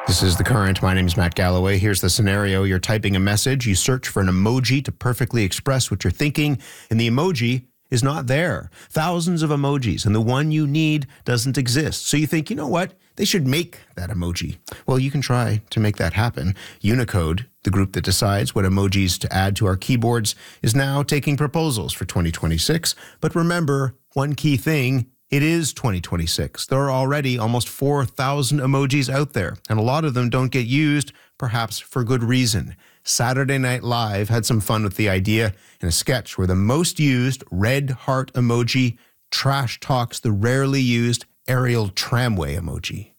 This is The Current. My name is Matt Galloway. Here's the scenario. You're typing a message. You search for an emoji to perfectly express what you're thinking, and the emoji is not there. Thousands of emojis, and the one you need doesn't exist. So you think, you know what? They should make that emoji. Well, you can try to make that happen. Unicode, the group that decides what emojis to add to our keyboards, is now taking proposals for 2026. But remember, one key thing, it is 2026. There are already almost 4,000 emojis out there, and a lot of them don't get used, perhaps for good reason. Saturday Night Live had some fun with the idea in a sketch where the most used red heart emoji trash talks the rarely used aerial tramway emoji.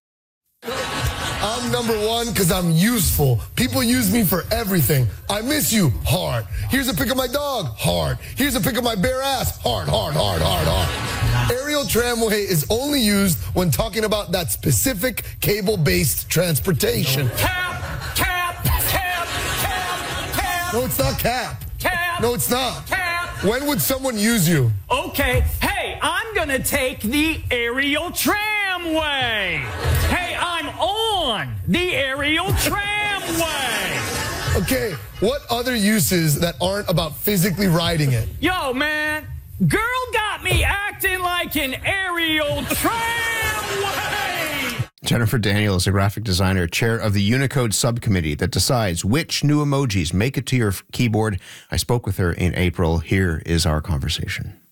I'm number one because I'm useful. People use me for everything. I miss you, hard. Here's a pic of my dog, hard. Here's a pic of my bare ass, hard, hard, hard, hard, hard. Aerial tramway is only used when talking about that specific cable-based transportation. Cap. No, it's not cap. Cap. No, it's not. Cap. When would someone use you? Okay, hey, I'm gonna take the aerial tramway. Hey, I'm on the aerial tramway. Okay, what other uses that aren't about physically riding it? Yo, man, girl got me acting like an aerial tramway. Jennifer Daniel is a graphic designer, chair of the Unicode subcommittee that decides which new emojis make it to your keyboard. I spoke with her in April. Here is our conversation.